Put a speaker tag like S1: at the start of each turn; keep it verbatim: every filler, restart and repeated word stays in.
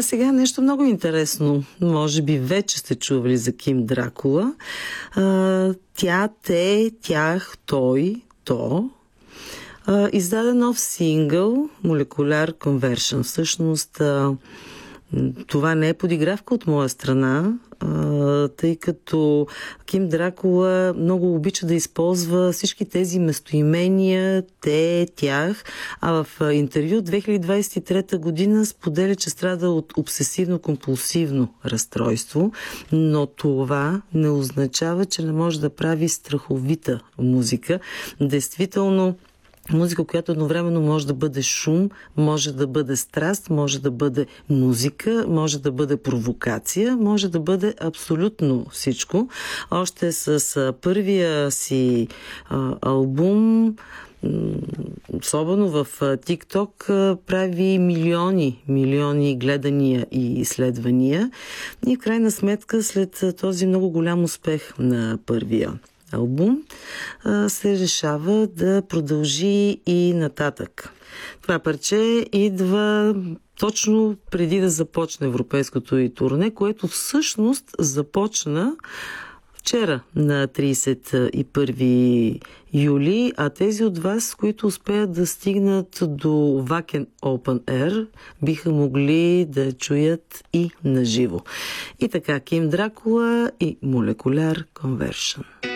S1: А сега нещо много интересно. Може би вече сте чували за Ким Дракула. А, тя, те, тях, той, то а, издаде нов сингъл Molecular Conversion. Всъщност а, това не е подигравка от моя страна, а, тъй като Ким Дракула много обича да използва всички тези местоимения, те, тях, а в интервю две хиляди двадесет и трета година споделя, че страда от обсесивно-компулсивно разстройство, но това не означава, че не може да прави страховита музика. Действително, музика, която едновременно може да бъде шум, може да бъде страст, може да бъде музика, може да бъде провокация, може да бъде абсолютно всичко. Още с първия си а, албум, особено в TikTok, прави милиони, милиони гледания и изследвания. И в крайна сметка, след този много голям успех на първия албум, се решава да продължи и нататък. Това парче идва точно преди да започне европейското и турне, което всъщност започна вчера на тридесет и първи юли, а тези от вас, които успеят да стигнат до Wacken Open Air, биха могли да чуят и наживо. И така, Ким Дракула и Molecular Conversion.